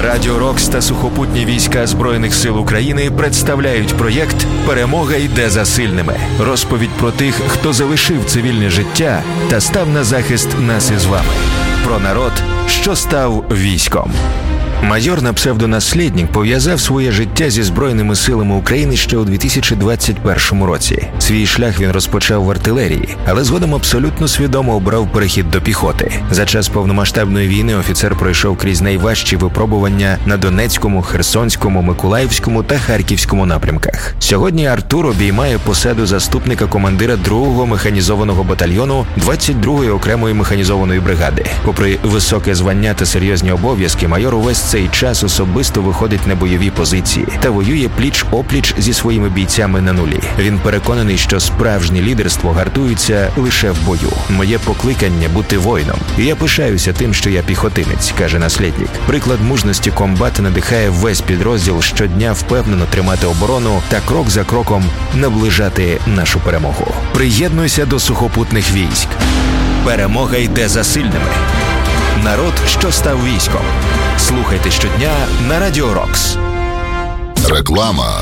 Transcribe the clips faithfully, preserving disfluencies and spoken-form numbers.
Радіо Рокс та сухопутні війська Збройних сил України представляють проєкт «Перемога йде за сильними». Розповідь про тих, хто залишив цивільне життя та став на захист нас із вами. Про народ, що став військом. Майор на псевдонаслідник пов'язав своє життя зі Збройними силами України ще у дві тисячі двадцять першому році. Свій шлях він розпочав в артилерії, але згодом абсолютно свідомо обрав перехід до піхоти. За час повномасштабної війни офіцер пройшов крізь найважчі випробування на Донецькому, Херсонському, Миколаївському та Харківському напрямках. Сьогодні Артур обіймає посаду заступника командира другого механізованого батальйону двадцять другої окремої механізованої бригади. Попри високе звання та серйозні обов'язки, майор увесь цей час особисто виходить на бойові позиції та воює пліч-опліч зі своїми бійцями на нулі. Він переконаний, що справжнє лідерство гартується лише в бою. Моє покликання – бути воїном. І я пишаюся тим, що я піхотинець, каже наслідник. Приклад мужності комбата надихає весь підрозділ щодня впевнено тримати оборону та крок за кроком наближати нашу перемогу. Приєднуйся до сухопутних військ. Перемога йде за сильними. Народ, що став військом. Слухайте щодня на Радіо Рокс. Реклама.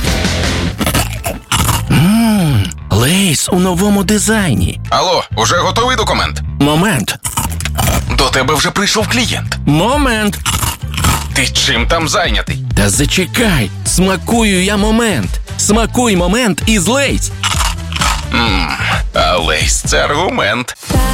Ммм, Лейс у новому дизайні. Алло, уже готовий документ? Момент. До тебе вже прийшов клієнт. Момент. Ти чим там зайнятий? Та зачекай, смакую я момент. Смакуй момент із Лейс. Ммм, а Лейс – це аргумент.